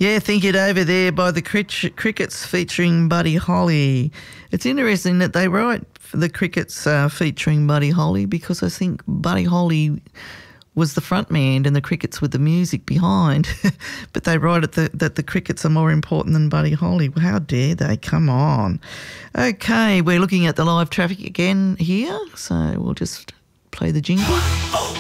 Yeah, Think It Over there by the Crickets featuring Buddy Holly. It's interesting that they write for the Crickets featuring Buddy Holly because I think Buddy Holly was the front man and the Crickets with the music behind. But they write it that the Crickets are more important than Buddy Holly. Well, how dare they? Come on. Okay, we're looking at the live traffic again here, so we'll just play the jingle.